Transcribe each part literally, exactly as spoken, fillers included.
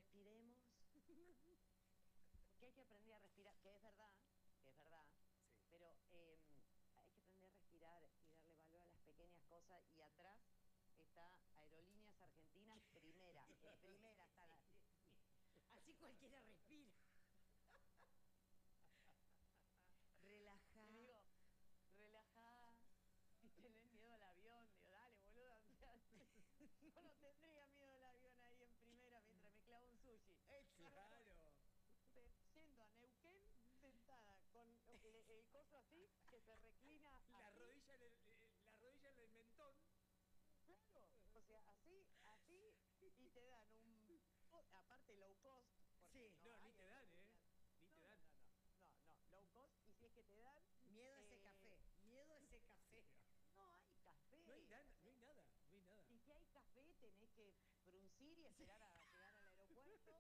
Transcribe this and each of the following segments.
respiremos, porque hay que aprender a respirar, que es verdad, que es verdad, Sí. pero eh, hay que aprender a respirar y darle valor a las pequeñas cosas. Y atrás está Aerolíneas Argentinas, primera, en primera está la... Así cualquiera respira. Relaja. Y digo, relajá, si tenés miedo al avión, digo, dale, boludo, o sea, yo no tendría miedo al avión ahí en primera mientras me clavo un sushi. Claro. Te- Yendo a Neuquén, sentada, con el, el coso así, que se reclina La así. rodilla, en el- eh, la rodilla en el mentón. Claro, o sea, así, así, y te dan un... o- aparte low cost, porque Sí. no, No, ni hay te dan, ¿eh? aerolíneas. Ni No, te no, dan. no, no, no, no, low cost, y si es que te dan... Miedo a ese eh, café. Miedo a ese café. No hay café. No hay nada, o sea, no hay nada, no hay nada. y si hay café, tenés que fruncir y esperar a llegar al aeropuerto.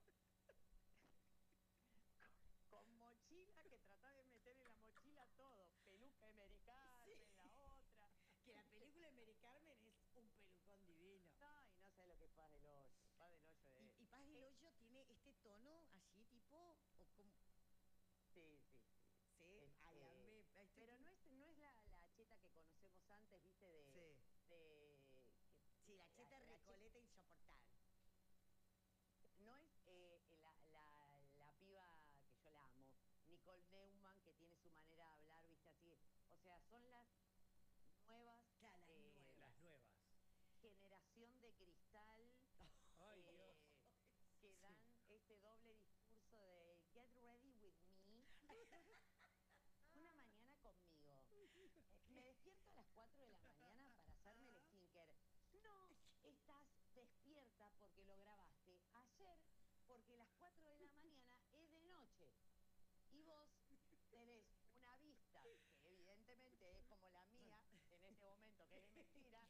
Con, con mochila, que tratás de meter en la mochila todo. Peluca de Mary Carmen, Sí. la otra. Que la película de Mary Carmen es un pelucón divino. No, y no sé lo que es Paz del Hoyo. Paz del Hoyo es... Y, y Paz del es- Hoyo tiene este tono así tipo, o como, Sí, sí, sí. sí, Es, ay, a eh, mí, ay, estoy pero como- no es, no es la, la cheta que conocemos antes, viste, de... Sí. de que- Sí, la cheta la che- recoleta insoportable. No es eh, la, la, la piba que yo la amo, Nicole Neumann, que tiene su manera de hablar, viste, así. O sea, son las nuevas, Claro, las eh, nuevas. Las nuevas. generación de cristal, Ay, Dios. eh, que dan este doble discurso de get ready with me. Una mañana conmigo. Eh, me despierto a las cuatro de la mañana para hacerme el skincare. No, estás despierta porque lo grabaste ayer, porque las cuatro de la mañana es de noche. Y vos tenés una vista, que evidentemente es como la mía en este momento, que es de mentira,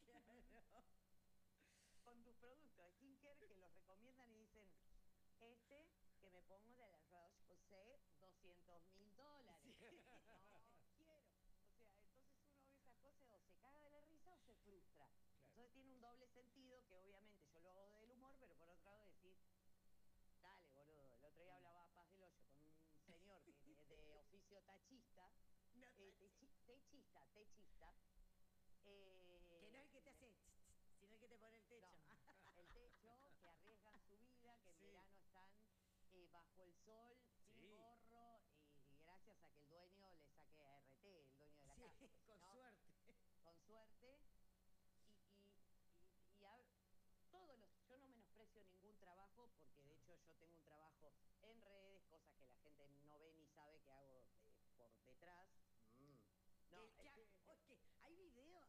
con tus productos de skincare que los recomiendan y dicen, este que me pongo de la Roche-Posay, doscientos mil dólares. No quiero. O sea, entonces uno ve esas cosas o se caga de la risa o se frustra. Claro. Entonces tiene un doble sentido que obviamente yo lo hago del humor, pero por otro lado decís, dale, boludo. El otro día hablaba Paz del Hoyo con un señor que de, de oficio tachista, No, eh, techi- techista, techista. eh, que no es el que te me- hace, tss, tss, sino el que te pone el techo. no, el techo, que arriesgan su vida, que en Sí. verano están eh, bajo el sol, sin Sí. gorro, y, y gracias a que el dueño le saque a R T, el dueño de la Sí, casa. porque si con no, suerte. Con suerte. Y, y, y, y a- todos los... Yo no menosprecio ningún trabajo, porque de hecho yo tengo un trabajo en redes, cosas que la gente no ve ni sabe que hago eh, por detrás. Mm. No, ¿Qué, es qué ha- que- oye, ¿hay video?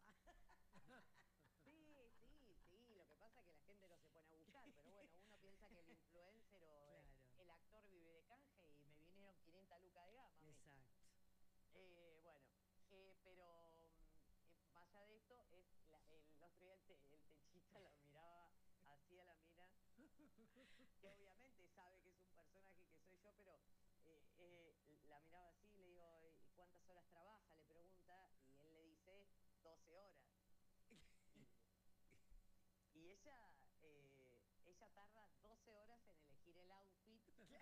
Sí, sí, sí. Lo que pasa es que la gente no se pone a buscar, pero bueno, uno piensa que el influencer o eh, Claro. el actor vive de canje y me vinieron quinientas lucas de gama. a mí. Exacto. Eh, bueno, eh, pero mm, eh, más allá de esto, es la- el otro día el, te- el techista lo miraba así a la mina, que obviamente sabe que es un personaje que soy yo, pero eh, eh, la miraba así y le digo, ¿y cuántas horas trabaja? Le pregunta, y él le dice, doce horas. Y ella, eh, ella tarda doce horas en elegir el outfit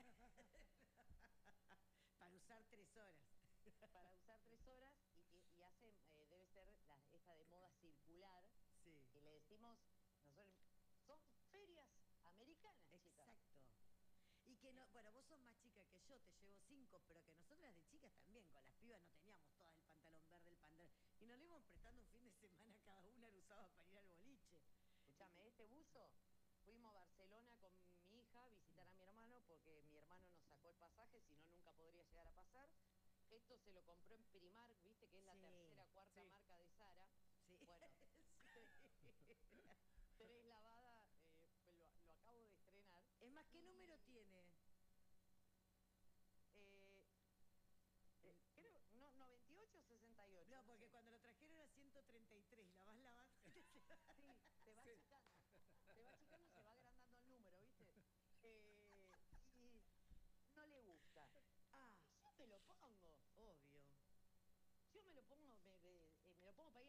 Para usar tres horas. para usar tres horas y, y- y hace, eh, debe ser la- esta de moda circular, Sí. y le decimos, nosotros, son ferias americanas, chicas. Exacto. Y que no, bueno, vos sos más chica que yo, te llevo cinco, pero que nosotras de chicas también, con las pibas no teníamos todas el pantalón verde, el pantalón. Y nos lo íbamos prestando un fin de semana cada una, lo usaba para ir al boliche. Escúchame, este buzo, fuimos a Barcelona con mi hija a visitar a mi hermano porque mi hermano nos sacó el pasaje, si no nunca podría llegar a pasar. Esto se lo compró en Primark, viste que es la Sí, tercera, cuarta sí. marca de Zara. Sí. Bueno, Sí. tres lavadas, eh, lo, lo acabo de estrenar. Es más, ¿qué número tiene? Eh, eh, creo, no, noventa y ocho o sesenta y ocho. No, porque cuando lo trajeron era ciento treinta y tres, la vas lavando. Sí, te va Sí. achicando. Te va achicando y se va agrandando el número, ¿viste? Eh, y no le gusta. Ah, Yo me lo pongo. obvio. Yo me lo pongo, me, me- eh, me lo pongo para